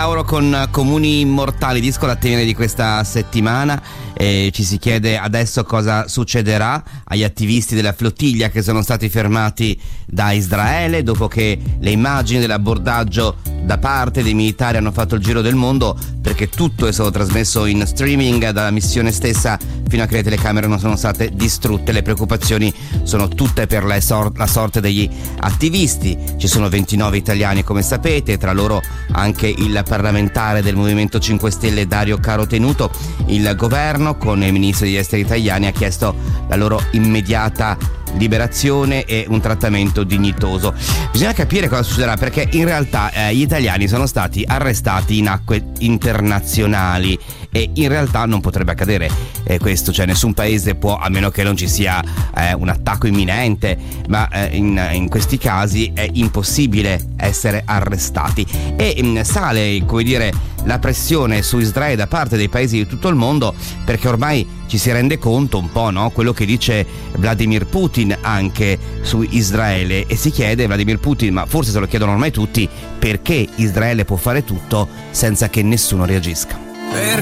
Lauro con Comuni Immortali, disco la tenere di questa settimana. Ci si chiede adesso cosa succederà agli attivisti della flottiglia che sono stati fermati da Israele dopo che le immagini dell'abbordaggio da parte dei militari hanno fatto il giro del mondo, perché tutto è stato trasmesso in streaming dalla missione stessa fino a che le telecamere non sono state distrutte. Le preoccupazioni sono tutte per la sorte degli attivisti. Ci sono 29 italiani, come sapete, tra loro anche il parlamentare del Movimento 5 Stelle Dario Carotenuto. Il governo, con il ministro degli esteri italiani, ha chiesto la loro immediata liberazione e un trattamento dignitoso. Bisogna capire cosa succederà, perché in realtà gli italiani sono stati arrestati in acque internazionali e in realtà non potrebbe accadere questo, cioè nessun paese può, a meno che non ci sia un attacco imminente, ma in questi casi è impossibile essere arrestati e sale, come dire, la pressione su Israele da parte dei paesi di tutto il mondo, perché ormai ci si rende conto un po', no? Quello che dice Vladimir Putin anche su Israele, e si chiede Vladimir Putin, ma forse se lo chiedono ormai tutti, perché Israele può fare tutto senza che nessuno reagisca.